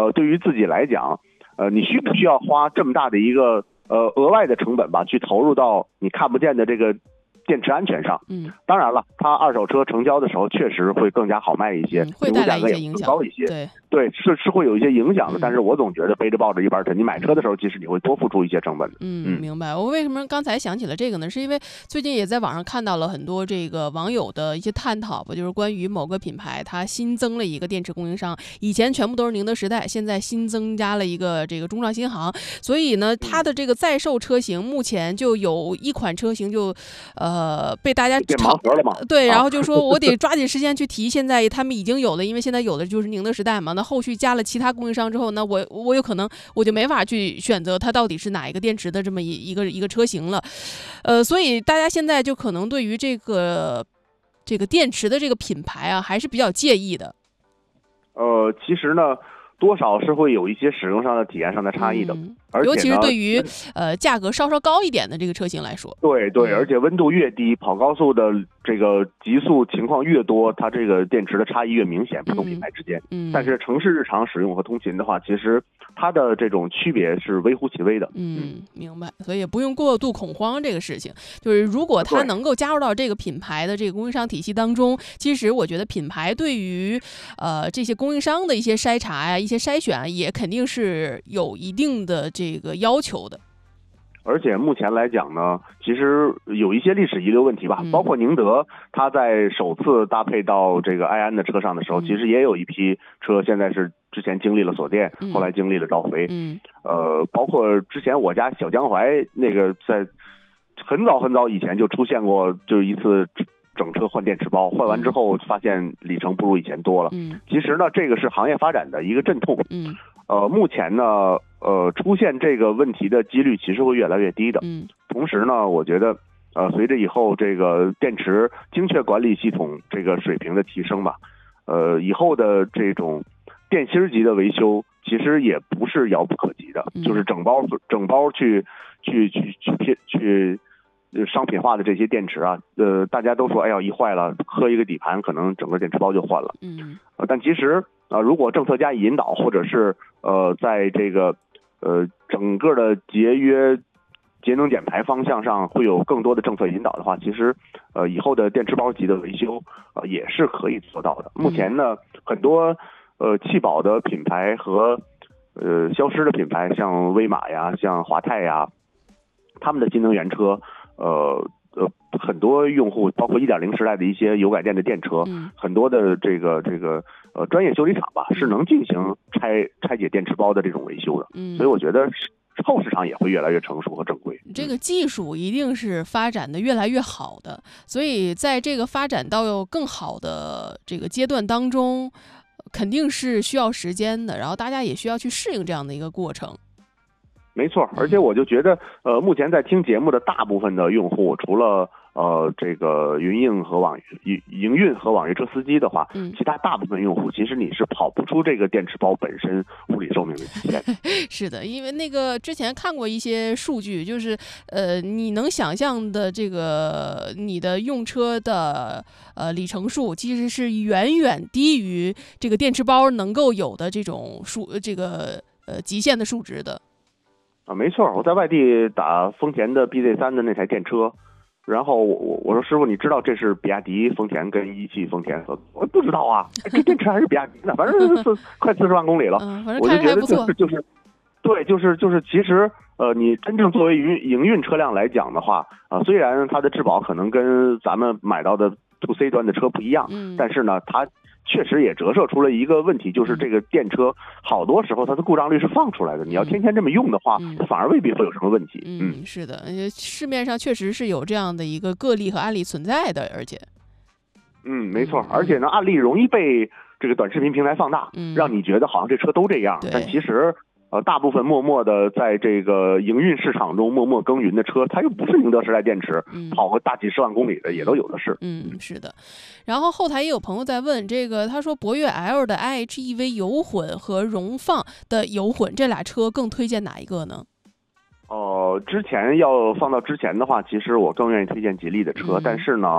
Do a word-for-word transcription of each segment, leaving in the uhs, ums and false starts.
呃，对于自己来讲，呃，你需不需要花这么大的一个呃额外的成本吧，去投入到你看不见的这个电池安全上？ 嗯， 当然了，它二手车成交的时候确实会更加好卖一些， 嗯、会带来一些影响， 高一些。 对对，是是会有一些影响的。 嗯、 但是我总觉得背着抱着一半沉，你买车的时候，其实你会多付出一些成本的。 嗯，明白。我为什么刚才想起了这个呢？是因为最近也在网上看到了很多这个网友的一些探讨吧，就是关于某个品牌它新增了一个电池供应商，以前全部都是宁德时代，现在新增加了一个这个中创新航，所以呢，它的这个在售车型目前就有一款车型就呃被大家变盲盒了嘛？ 对，然后就说我得抓紧时间去提，现在他们已经有了，因为现在有的就是宁德时代嘛，那后续加了其他供应商之后呢，我我有可能我就没法去选择它到底是哪一个电池的这么一一个一个车型了，呃，所以大家现在就可能对于这个这个电池的这个品牌啊，还是比较介意的。 呃，其实呢，多少是会有一些使用上的体验上的差异的， 嗯、 而且尤其是对于呃价格稍稍高一点的这个车型来说。 对对， 嗯、 而且温度越低，跑高速的这个极速情况越多，它这个电池的差异越明显，不同品牌之间。 嗯， 但是城市日常使用和通勤的话，其实它的这种区别是微乎其微的。 嗯，明白。所以也不用过度恐慌这个事情。就是如果它能够加入到这个品牌的这个供应商体系当中，其实我觉得品牌对于呃这些供应商的一些筛查呀、一些筛选，也肯定是有一定的这个要求的。 而且目前来讲呢，其实有一些历史遗留问题吧， 嗯、 包括宁德，它在首次搭配到这个埃安的车上的时候， 嗯、 其实也有一批车现在是之前经历了锁电， 嗯、 后来经历了召回。 嗯， 呃，包括之前我家小江淮那个在很早很早以前就出现过，就是一次整车换电池包，换完之后发现里程不如以前多了。 嗯， 其实呢，这个是行业发展的一个阵痛。 嗯。 呃，目前呢，呃，出现这个问题的几率其实会越来越低的。 嗯， 同时呢，我觉得，呃，随着以后这个电池精确管理系统这个水平的提升吧，呃，以后的这种电芯级的维修其实也不是遥不可及的， 嗯、 就是整包整包去去去去去去商品化的这些电池啊，呃，大家都说，哎呀，一坏了，磕一个底盘，可能整个电池包就换了。 嗯， 呃，但其实啊、呃，如果政策加以引导，或者是呃，在这个呃整个的节约节能减排方向上会有更多的政策引导的话，其实呃以后的电池包级的维修呃也是可以做到的。目前呢，很多呃汽保的品牌和呃消失的品牌，像威马呀，像华泰呀，他们的新能源车。呃呃，很多用户，包括 一点零 时代的一些油改电的电车， 嗯、 很多的这个这个呃专业修理厂吧，是能进行拆拆解电池包的这种维修的。 嗯， 所以我觉得后市场也会越来越成熟和正规。 这个技术一定是发展的越来越好的，所以在这个发展到更好的这个阶段当中，肯定是需要时间的，然后大家也需要去适应这样的一个过程。 没错，而且我就觉得，呃，目前在听节目的大部分的用户，除了呃这个云营和网营营运和网约车司机的话， 嗯， 其他大部分用户其实你是跑不出这个电池包本身物理寿命的极限。 是的，因为那个之前看过一些数据，就是呃你能想象的这个你的用车的呃里程数，其实是远远低于这个电池包能够有的这种数这个呃极限的数值的。 啊，没错，我在外地打丰田的 B Z 三的那台电车，然后我我说师傅，你知道这是比亚迪丰田跟一汽丰田合作？我不知道啊，这电池还是比亚迪的，反正是快四十万公里了， 嗯，反正我就觉得就是就是，对，就是就是，其实呃，你真正作为营营运车辆来讲的话，啊、呃，虽然它的质保可能跟咱们买到的 to C 端的车不一样， 嗯， 但是呢，它确实也折射出了一个问题，就是这个电车好多时候它的故障率是放出来的，你要天天这么用的话，它反而未必会有什么问题。 嗯，嗯是的，市面上确实是有这样的一个个例和案例存在的，而且， 嗯，没错，而且呢，案例容易被这个短视频平台放大， 嗯， 让你觉得好像这车都这样，但其实。呃，大部分默默的在这个营运市场中默默耕耘的车，它又不是宁德时代电池， 嗯、 跑个大几十万公里的也都有的是。 嗯，是的。然后后台也有朋友在问这个，他说博越 L 的 I H E V 油混和荣放的油混这俩车更推荐哪一个呢？ 哦、呃，之前要放到之前的话，其实我更愿意推荐吉利的车， 嗯、 但是呢。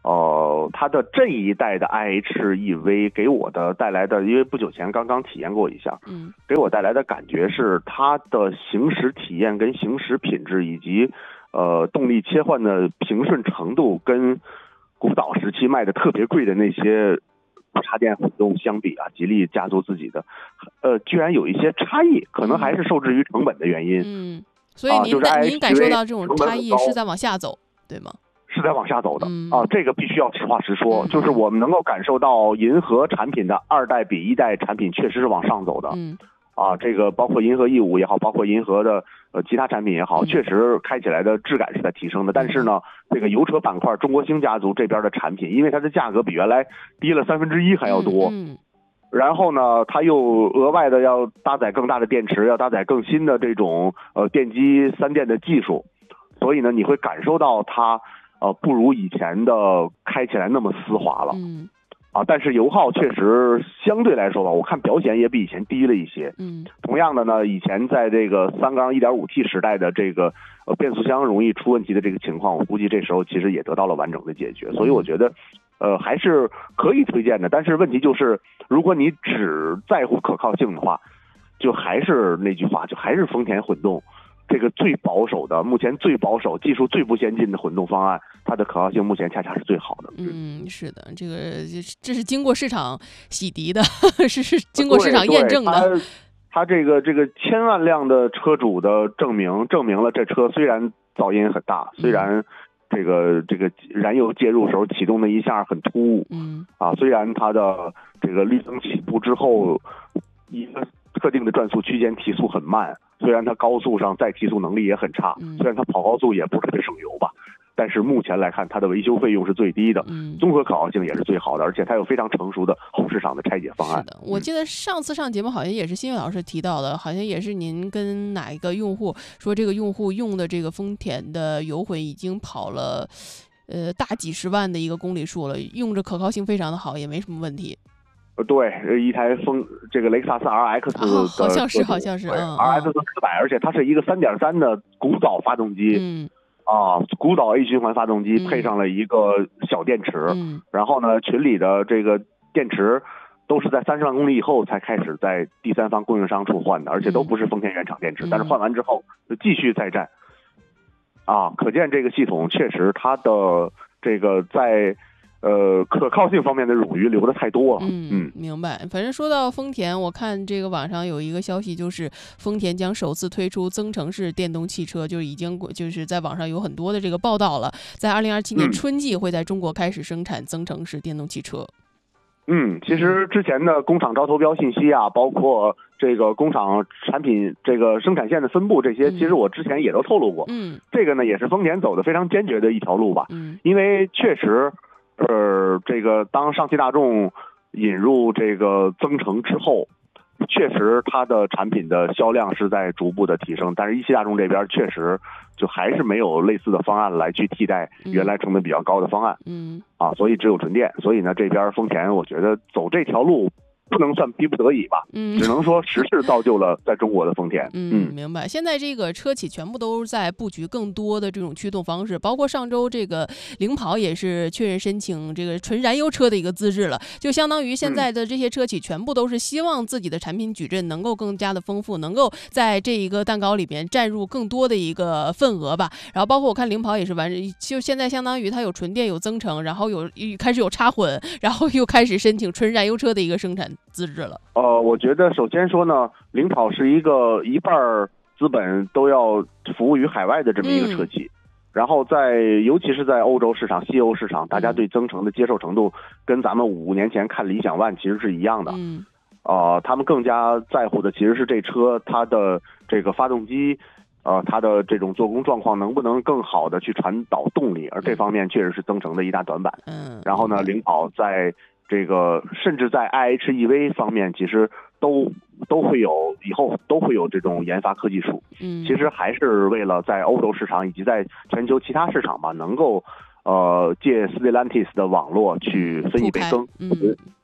呃，它的这一代的 I H E V 给我的带来的，因为不久前刚刚体验过一下， 嗯， 给我带来的感觉是它的行驶体验跟行驶品质以及呃动力切换的平顺程度，跟古岛时期卖的特别贵的那些插电混动相比啊，吉利家族自己的，呃，居然有一些差异，可能还是受制于成本的原因。 嗯，所以您、啊就是、您感受到这种差异是在往下走，对吗？ 是在往下走的、 嗯、 啊，这个必须要实话实说、 嗯， 就是我们能够感受到银河产品的二代比一代产品确实是往上走的。 嗯， 啊，这个包括银河 E 五也好，包括银河的呃其他产品也好，确实开起来的质感是在提升的。但是呢，这个油车板块中国星家族这边的产品，因为它的价格比原来低了三分之一还要多， 嗯， 然后呢，它又额外的要搭载更大的电池，要搭载更新的这种呃电机三电的技术，所以呢，你会感受到它呃不如以前的开起来那么丝滑了。 嗯。 啊，但是油耗确实相对来说吧，我看表显也比以前低了一些。 嗯， 同样的呢，以前在这个三缸 一点五 T 时代的这个呃变速箱容易出问题的这个情况，我估计这时候其实也得到了完整的解决。所以我觉得，呃，还是可以推荐的。但是问题就是，如果你只在乎可靠性的话，就还是那句话，就还是丰田混动。这个最保守的，目前最保守、技术最不先进的混动方案，它的可靠性目前恰恰是最好的。 嗯，是的，这个这是经过市场洗涤的，是是经过市场验证的。 它它这个这个千万辆的车主的证明，证明了这车虽然噪音很大，虽然这个这个燃油介入时候启动的一下很突兀， 嗯啊，虽然它的这个绿灯起步之后一个特定的转速区间提速很慢。虽然它高速上再提速能力也很差，虽然它跑高速也不是特别省油吧，但是目前来看它的维修费用是最低的，综合可靠性也是最好的，而且它有非常成熟的后市场的拆解方案。 是的，我记得上次上节目好像也是新月老师提到的，好像也是您跟哪一个用户说，这个用户用的这个丰田的油混已经跑了呃大几十万的一个公里数了，用着可靠性非常的好，也没什么问题。 呃，对，一台风这个雷克萨斯 R X 的、 哦，好像是，好像是，嗯 ，R X 四百，而且它是一个 三点三 的古早发动机， 嗯， 啊，古早 A 循环发动机、嗯、配上了一个小电池， 嗯， 然后呢，群里的这个电池都是在三十万公里以后才开始在第三方供应商处换的，而且都不是丰田原厂电池， 嗯、 但是换完之后就继续再战，啊，可见这个系统确实它的这个在。呃，可靠性方面的冗余留的太多了。 嗯嗯，明白。反正说到丰田，我看这个网上有一个消息，就是丰田将首次推出增程式电动汽车，就已经就是在网上有很多的这个报道了，在二零二七年春季会在中国开始生产增程式电动汽车。 嗯，其实之前的工厂招投标信息啊，包括这个工厂产品这个生产线的分布这些，其实我之前也都透露过。 嗯， 这个呢也是丰田走的非常坚决的一条路吧。 嗯， 因为确实。呃，这个当上汽大众引入这个增程之后，确实它的产品的销量是在逐步的提升，但是一汽大众这边确实就还是没有类似的方案来去替代原来成本比较高的方案。 嗯， 啊，所以只有纯电。所以呢，这边丰田我觉得走这条路。不能算逼不得已吧， 嗯， 只能说时势造就了在中国的丰田。 嗯，明白。现在这个车企全部都在布局更多的这种驱动方式，包括上周这个领跑也是确认申请这个纯燃油车的一个资质了，就相当于现在的这些车企全部都是希望自己的产品矩阵能够更加的丰富，能够在这一个蛋糕里边占入更多的一个份额吧。然后包括我看领跑也是完，就现在相当于它有纯电有增程，然后有开始有插混，然后又开始申请纯燃油车的一个生产资质了。 呃，我觉得首先说呢，领跑是一个一半资本都要服务于海外的这么一个车企，嗯、然后在尤其是在欧洲市场、西欧市场，大家对增程的接受程度跟咱们五年前看理想 ONE 其实是一样的。 嗯， 呃，他们更加在乎的其实是这车它的这个发动机。呃，它的这种做工状况能不能更好的去传导动力，而这方面确实是增程的一大短板。 嗯， 然后呢，领跑在这个甚至在 I H E V 方面，其实都都会有以后都会有这种研发科技树。 嗯， 其实还是为了在欧洲市场以及在全球其他市场吧，能够呃借 Stellantis 的网络去分一杯羹。 嗯，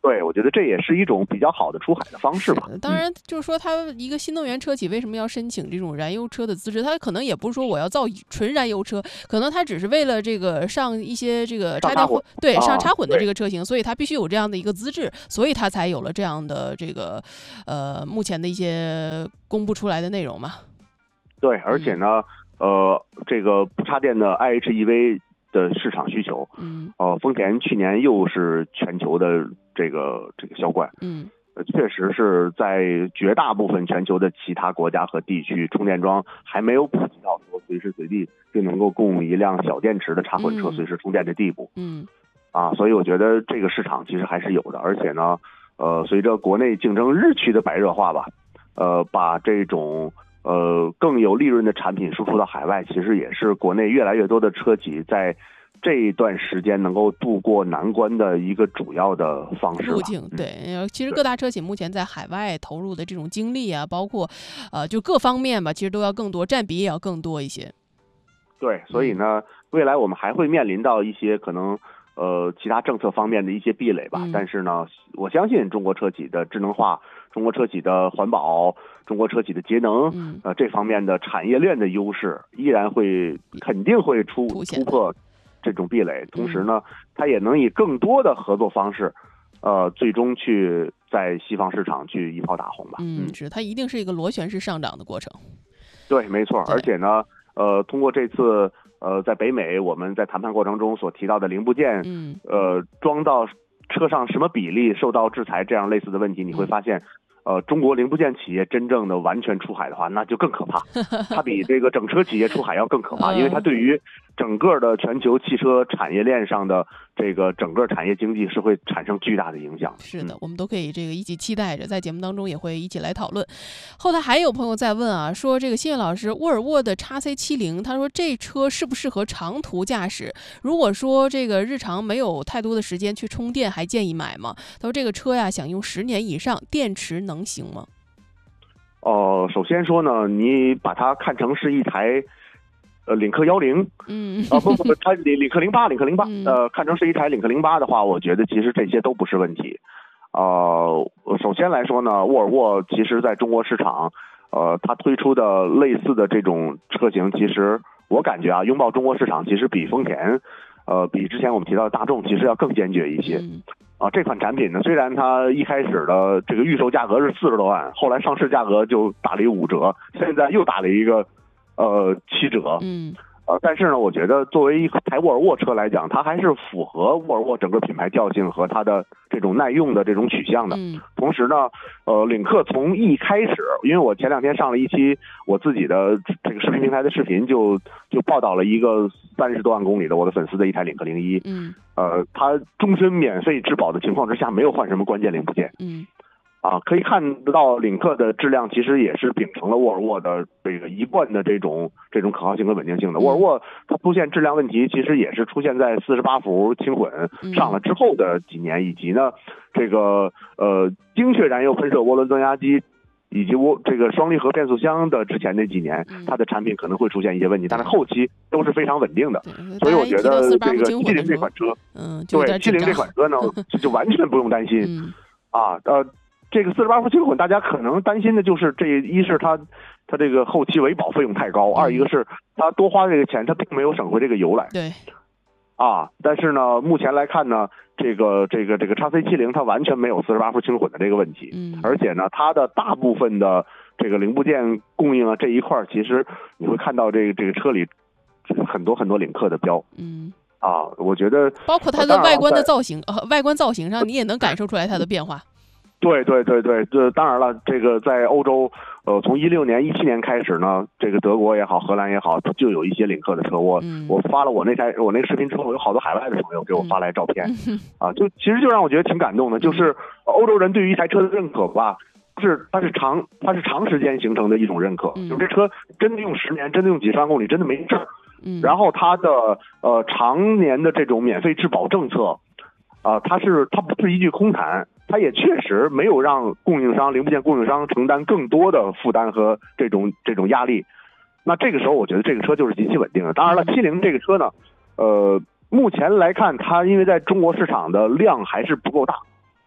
对，我觉得这也是一种比较好的出海的方式吧。 当然，就是说它一个新能源车企为什么要申请这种燃油车的资质？它可能也不是说我要造纯燃油车，可能它只是为了这个上一些这个插电混，对，上插混的这个车型，所以它必须有这样的一个资质，所以它才有了这样的这个呃目前的一些公布出来的内容嘛。 对，而且呢，嗯、呃，这个不插电的 I H E V 的市场需求， 嗯， 呃，丰田去年又是全球的这个这个销冠， 嗯， 呃，确实是在绝大部分全球的其他国家和地区，充电桩还没有普及到说随时随地就能够供一辆小电池的插混车随时充电的地步， 嗯， 啊，所以我觉得这个市场其实还是有的，而且呢，呃，随着国内竞争日趋的白热化吧，呃，把这种呃更有利润的产品输出到海外，其实也是国内越来越多的车企在这一段时间能够渡过难关的一个主要的方式路径。对，其实各大车企目前在海外投入的这种精力啊，包括呃就各方面吧，其实都要更多，占比也要更多一些。 对，所以呢，未来我们还会面临到一些可能呃其他政策方面的一些壁垒吧， 嗯、 但是呢，我相信中国车企的智能化、中国车企的环保、中国车企的节能， 嗯、 呃这方面的产业链的优势依然会肯定会出突破这种壁垒，同时呢，它也能以更多的合作方式，呃，最终去在西方市场去一炮打红吧。 嗯，是，它一定是一个螺旋式上涨的过程。 对，没错，而且呢，呃，通过这次呃在北美我们在谈判过程中所提到的零部件， 嗯， 呃，装到车上什么比例受到制裁这样类似的问题，你会发现。呃，中国零部件企业真正的完全出海的话，那就更可怕。它比这个整车企业出海要更可怕，因为它对于整个的全球汽车产业链上的这个整个产业经济是会产生巨大的影响。 是的，我们都可以这个一起期待着，在节目当中也会一起来讨论。后台还有朋友在问啊，说这个新月老师，沃尔沃的 X C 七十，他说这车适不适合长途驾驶？如果说这个日常没有太多的时间去充电，还建议买吗？他说这个车呀，想用十年以上，电池能能行吗？ 哦、呃，首先说呢，你把它看成是一台呃领克幺零， 嗯， 啊、呃、不不不，它领领克零八，领克零八，呃，看成是一台领克零八的话，我觉得其实这些都不是问题。呃，首先来说呢，沃尔沃其实在中国市场，呃，它推出的类似的这种车型，其实我感觉啊，拥抱中国市场其实比丰田，呃，比之前我们提到的大众其实要更坚决一些。 嗯啊，这款产品呢，虽然它一开始的这个预售价格是四十多万，后来上市价格就打了一五折，现在又打了一个呃七折。 嗯， 呃，但是呢，我觉得作为一台沃尔沃车来讲，它还是符合沃尔沃整个品牌调性和它的这种耐用的这种取向的。 嗯， 同时呢，呃，领克从一开始，因为我前两天上了一期我自己的这个视频平台的视频，就就报道了一个三十多万公里的我的粉丝的一台领克零一。 嗯。 呃，它终身免费质保的情况之下，没有换什么关键零部件。 嗯， 啊，可以看得到领克的质量其实也是秉承了沃尔沃的这个一贯的这种这种可靠性和稳定性的。沃尔沃它出现质量问题，其实也是出现在四十八伏轻混上了之后的几年，以及呢这个呃精确燃油喷射涡轮增压机。以及涡这个双离合变速箱的之前那几年，它的产品可能会出现一些问题，但是后期都是非常稳定的。所以我觉得这个七零这款车， 嗯， 对七零这款车呢，就完全不用担心。 嗯、 啊，呃，这个四十八伏轻混，大家可能担心的就是这一是它它这个后期维保费用太高，二一个是它多花这个钱，它并没有省回这个油来。 对。 啊，但是呢，目前来看呢，这个这个这个 X C 七十它完全没有四十八伏轻混的这个问题， 嗯， 而且呢，它的大部分的这个零部件供应啊这一块，其实你会看到这个这个车里很多很多领克的标， 嗯， 啊，我觉得包括它的外观的造型，呃，外观造型上你也能感受出来它的变化。 对对对对，这当然了，这个在欧洲，呃，从一六年、一七年开始呢，这个德国也好，荷兰也好，就有一些领克的车。我、嗯、我发了我那台我那个视频之后，有好多海外的朋友给我发来照片，嗯、啊，就其实就让我觉得挺感动的。就是欧洲人对于一台车的认可吧，是它是长它是长时间形成的一种认可， 嗯、 就这车真的用十年，真的用几十万公里，真的没事儿。 嗯， 然后它的呃常年的这种免费质保政策，啊、呃，它是它不是一句空谈。它也确实没有让供应商、零部件供应商承担更多的负担和这种这种压力。那这个时候，我觉得这个车就是极其稳定的。当然了，七零这个车呢，呃，目前来看，它因为在中国市场的量还是不够大，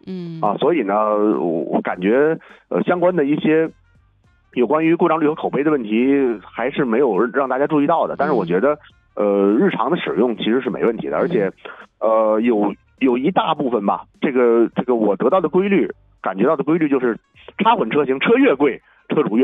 嗯啊，所以呢，我我感觉呃相关的一些有关于故障率和口碑的问题还是没有让大家注意到的。但是我觉得呃日常的使用其实是没问题的，而且呃有有一大部分吧，这个这个我得到的规律，感觉到的规律就是插混车型车越贵，车主越